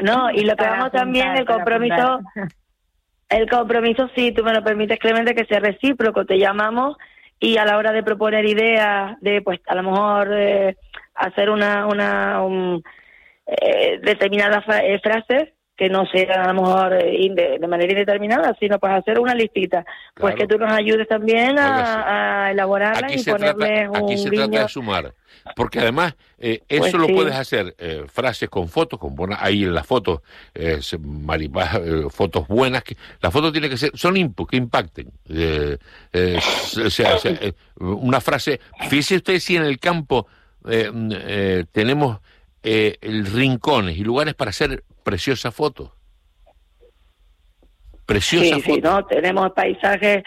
No, y lo que vamos también, el compromiso, si tú me lo permites, Clemente, que sea recíproco. Te llamamos y a la hora de proponer ideas, de pues a lo mejor hacer determinadas frases, que no sean a lo mejor de manera indeterminada, sino pues hacer una listita. Pues que tú nos ayudes también a elaborarlas y ponerles un Aquí se trata de sumar, porque además eso lo puedes hacer, frases con fotos, ahí en las fotos, Maripaz, fotos buenas, las fotos tienen que ser, que impacten. Una frase, fíjese usted si en el campo tenemos rincones y lugares para hacer preciosas fotos. Sí, ¿no? Tenemos paisajes,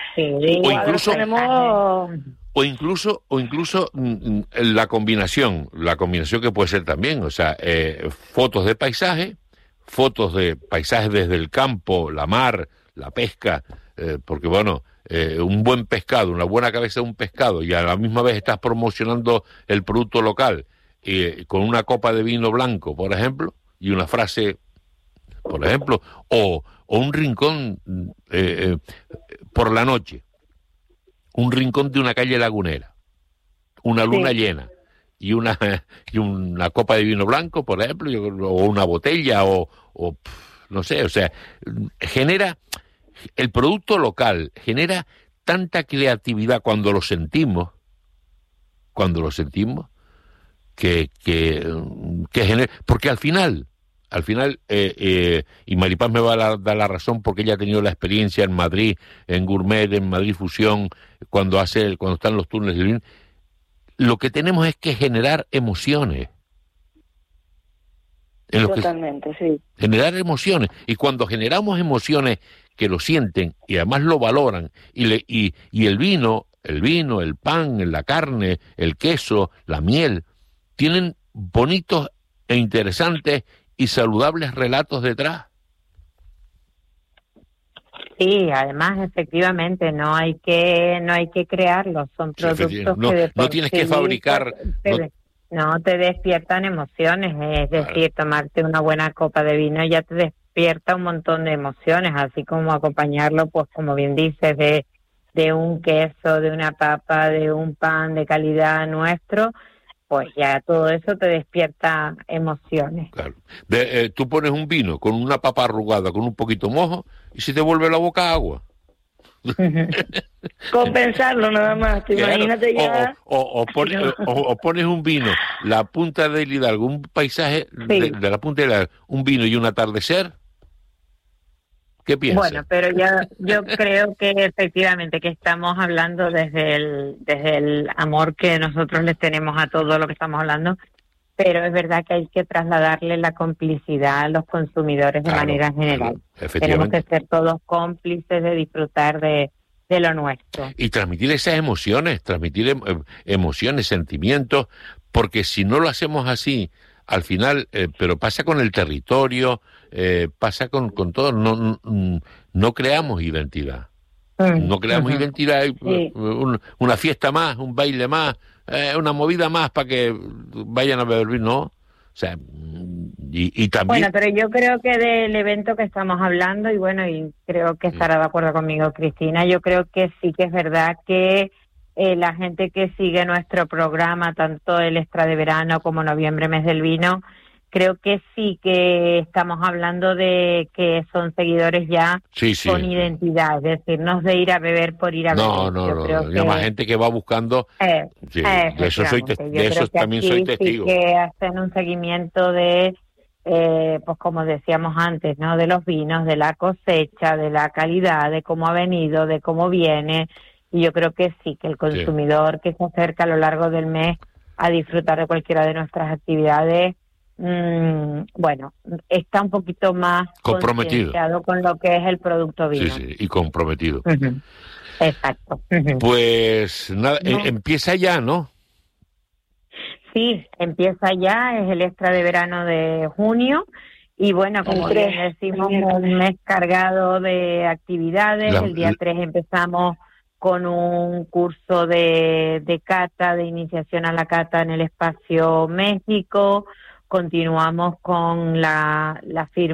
o incluso la combinación que puede ser también, o sea, fotos de paisaje desde el campo, la mar, la pesca, porque bueno, un buen pescado, una buena cabeza de un pescado, y a la misma vez estás promocionando el producto local, con una copa de vino blanco, por ejemplo, y una frase, por ejemplo, o un rincón por la noche, un rincón de una calle lagunera, una luna llena y una copa de vino blanco, por ejemplo, o una botella, o no sé, o sea, el producto local genera tanta creatividad cuando lo sentimos, que genera, porque al final, y Maripaz me va a dar la razón porque ella ha tenido la experiencia en Madrid, en Gourmet, en Madrid Fusión, cuando están los túneles del vino, lo que tenemos es que generar emociones. Totalmente, sí. Generar emociones, y cuando generamos emociones que lo sienten y además lo valoran, y el vino, el pan, la carne, el queso, la miel, tienen bonitos e interesantes y saludables relatos detrás. Sí, además efectivamente no hay que crearlos, son productos que no tienes que fabricar. No te despiertan emociones, es decir, tomarte una buena copa de vino ya te despierta un montón de emociones, así como acompañarlo, pues como bien dices, de un queso, de una papa, de un pan de calidad nuestro, pues ya todo eso te despierta emociones. Claro. Tú pones un vino con una papa arrugada, con un poquito mojo, y se te vuelve la boca agua. Compensarlo nada más, imagínate ya. O pones un vino, la punta del Hidalgo, un paisaje de la punta del Hidalgo, un vino y un atardecer. ¿Qué piensas? Bueno, pero yo creo que efectivamente que estamos hablando desde el amor que nosotros les tenemos a todo lo que estamos hablando, pero es verdad que hay que trasladarle la complicidad a los consumidores de manera general. Tenemos que ser todos cómplices de disfrutar de lo nuestro. Y transmitir esas emociones, sentimientos, porque si no lo hacemos así, al final, pero pasa con el territorio, pasa con todo, no creamos identidad. No creamos identidad, una fiesta más, un baile más, una movida más para que vayan a beber vino, ¿no? O sea, y también... Bueno, pero yo creo que del evento que estamos hablando, y bueno, y creo que estará de acuerdo conmigo Cristina, yo creo que sí que es verdad que la gente que sigue nuestro programa, tanto el Extra de Verano como Noviembre, Mes del Vino, creo que sí que estamos hablando de que son seguidores ya con identidad, es decir, no es de ir a beber por ir a beber. No, hay más gente que va buscando, de eso también soy testigo. Sí que hacen un seguimiento de, pues como decíamos antes, ¿no? De los vinos, de la cosecha, de la calidad, de cómo ha venido, de cómo viene. Y yo creo que sí, que el consumidor que se acerca a lo largo del mes a disfrutar de cualquiera de nuestras actividades, bueno, está un poquito más comprometido con lo que es el producto vino. Sí, y comprometido. Exacto. Pues nada, empieza ya, ¿no? Sí, empieza ya, es el Extra de Verano de junio. Y bueno, como bien decimos, un mes cargado de actividades. El día 3 empezamos con un curso de cata, de iniciación a la cata en el Espacio México, continuamos con la firma